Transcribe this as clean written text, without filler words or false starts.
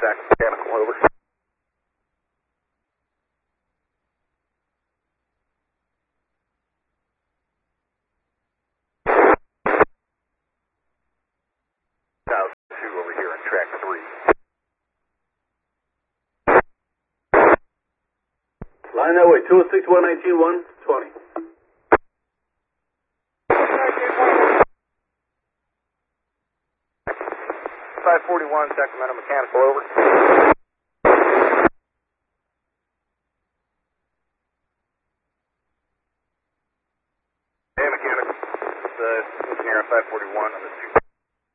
Zach Mechanical, over. Over here on track 3. Line that way, 206, 119, 120. 541, Sacramento Mechanical, over.